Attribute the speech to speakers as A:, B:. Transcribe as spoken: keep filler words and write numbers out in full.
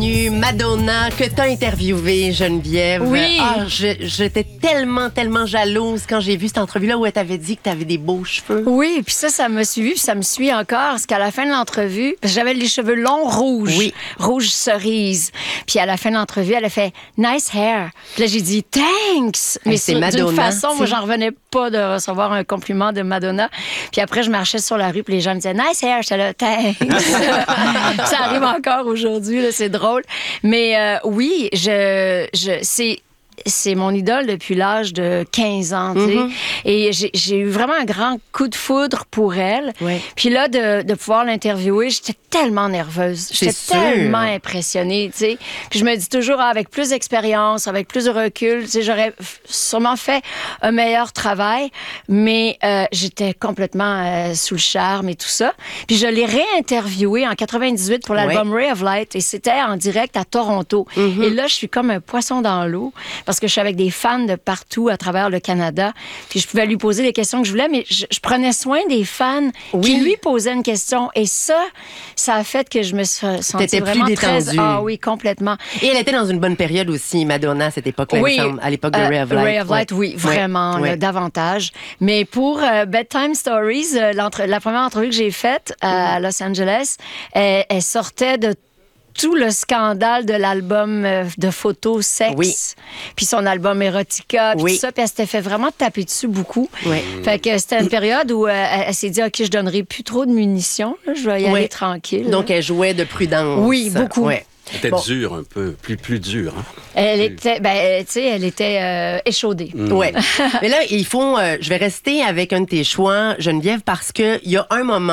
A: connu Madonna, que t'as interviewée, Geneviève.
B: Oui.
A: Ah, je- j'étais tellement, tellement jalouse quand j'ai vu cette entrevue-là où elle t'avait dit que t'avais des beaux cheveux.
B: Oui, puis ça, ça m'a suivi, puis ça me suit encore. Parce qu'à la fin de l'entrevue, parce que j'avais les cheveux longs rouges,
A: Oui.
B: rouge cerise. Puis à la fin de l'entrevue, elle a fait « Nice hair ». Puis là, j'ai dit « Thanks ». Mais
A: c'est
B: sur- d'une
A: Madonna,
B: façon, moi,
A: t'sais.
B: j'en revenais pas de recevoir un compliment de Madonna. Puis après, je marchais sur la rue, puis les gens me disaient « Nice hair ». J'étais là « Thanks ». Ça arrive encore aujourd'hui, là, c'est drôle. Mais euh, oui, je, je, c'est... C'est mon idole depuis l'âge de quinze ans, tu sais.
A: Mm-hmm.
B: Et j'ai, j'ai eu vraiment un grand coup de foudre pour elle.
A: Oui.
B: Puis là, de, de pouvoir l'interviewer, j'étais tellement nerveuse. J'étais
A: C'est sûr.
B: tellement impressionnée, tu sais. Puis je me dis toujours, ah, avec plus d'expérience, avec plus de recul, tu sais, j'aurais f- sûrement fait un meilleur travail. Mais euh, j'étais complètement euh, sous le charme et tout ça. Puis je l'ai réinterviewée en quatre-vingt-dix-huit pour l'album Ray of Light. Et c'était en direct à Toronto.
A: Mm-hmm.
B: Et là, je suis comme un poisson dans l'eau parce que je suis avec des fans de partout à travers le Canada. Puis je pouvais lui poser les questions que je voulais, mais je, je prenais soin des fans qui lui posaient une question. Et ça, ça a fait que je me suis sentie
A: T'étais plus
B: vraiment très...
A: détendue.
B: Ah oui, complètement.
A: Et elle était dans une bonne période aussi, Madonna, à cette époque-là, il me semble, à l'époque de
B: euh,
A: Ray of Light.
B: Ray of Light,
A: Ouais.
B: oui, vraiment,
A: Ouais.
B: là, davantage. Mais pour euh, Bedtime Stories, euh, l'entre- la première entrevue que j'ai faite à Los Angeles, elle, elle sortait de tout le scandale de l'album euh, de photos sexe,
A: Oui.
B: puis son album Erotica, puis
A: Oui.
B: tout ça, puis elle s'était fait vraiment taper dessus beaucoup.
A: Oui.
B: Fait que c'était une période où euh, elle, elle s'est dit, OK, je donnerai plus trop de munitions, là, je vais y
A: Oui.
B: aller tranquille.
A: Donc, elle jouait de prudence.
B: Oui, beaucoup.
A: Ouais.
C: C'était
A: Bon.
C: dur un peu, plus, plus dur. Hein?
B: Elle était, ben, tu sais, elle était euh, échaudée.
A: Ouais. Mais là, il faut. euh, je vais rester avec un de tes choix, Geneviève, parce qu'il y a un moment.